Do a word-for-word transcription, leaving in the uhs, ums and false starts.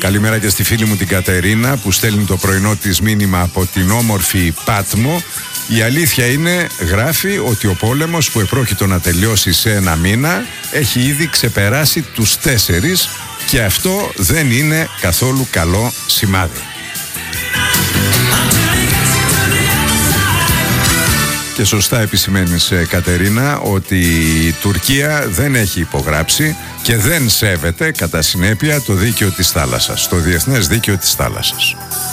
Καλημέρα και στη φίλη μου την Κατερίνα που στέλνει το πρωινό της μήνυμα από την όμορφη Πάτμο. Η αλήθεια είναι, γράφει, ότι ο πόλεμος που επρόκειτο να τελειώσει σε ένα μήνα έχει ήδη ξεπεράσει τους τέσσερις και αυτό δεν είναι καθόλου καλό σημάδι. Και σωστά επισημαίνεις, Κατερίνα, ότι η Τουρκία δεν έχει υπογράψει και δεν σέβεται κατά συνέπεια το δίκαιο της θάλασσας, το διεθνές δίκαιο της θάλασσας.